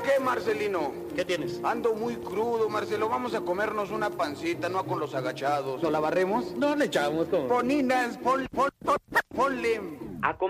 qué, Marcelino? ¿Qué tienes? Ando muy crudo, Marcelo. Vamos a comernos una pancita, no con los agachados. ¿No la barremos? No le echamos todo. Poninas, ponle.